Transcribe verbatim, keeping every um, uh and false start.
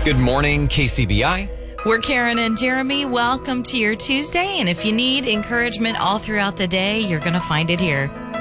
Good morning, K C B I. We're Karen and Jeremy. Welcome to your Tuesday. And if you need encouragement all throughout the day, you're going to find it here.